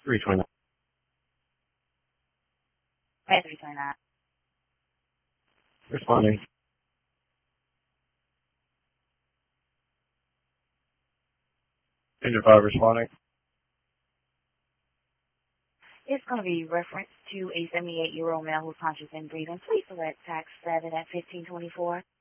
329. At 329. Responding. Engine 5 responding. It's going to be reference to a 78-year-old male who's conscious and breathing. Please select tax 7 at 1524.